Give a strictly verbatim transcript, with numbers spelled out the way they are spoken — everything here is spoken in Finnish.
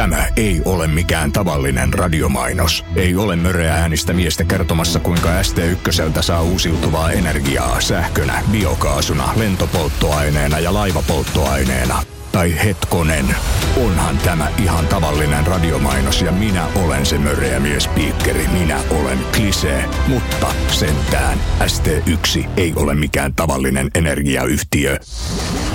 Tämä ei ole mikään tavallinen radiomainos. Ei ole möreä äänistä miestä kertomassa, kuinka S T ykköseltä saa uusiutuvaa energiaa sähkönä, biokaasuna, lentopolttoaineena ja laivapolttoaineena. Tai hetkonen, onhan tämä ihan tavallinen radiomainos ja minä olen se möreä miespiikkeri. Minä olen Klisee, mutta sentään S T yksi ei ole mikään tavallinen energiayhtiö.